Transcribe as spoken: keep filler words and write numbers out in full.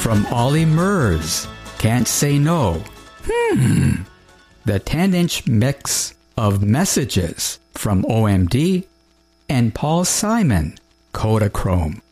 from Ollie Murs, Can't Say No. Hmm. The ten-inch mix of Messages from O M D, and Paul Simon, Kodachrome.